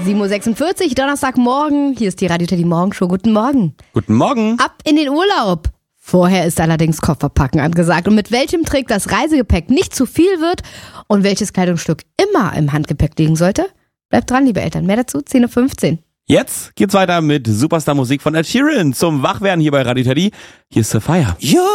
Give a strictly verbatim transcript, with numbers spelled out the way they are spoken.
sieben Uhr sechsundvierzig, Donnerstagmorgen. Hier ist die Radio Teddy Morgenshow. Guten Morgen. Guten Morgen. Ab in den Urlaub. Vorher ist allerdings Kofferpacken angesagt. Und mit welchem Trick das Reisegepäck nicht zu viel wird und welches Kleidungsstück immer im Handgepäck liegen sollte? Bleibt dran, liebe Eltern. Mehr dazu, zehn Uhr fünfzehn. Jetzt geht's weiter mit Superstar-Musik von Ed Sheeran zum Wachwerden hier bei Radio Teddy. Hier ist Sapphire. Ja.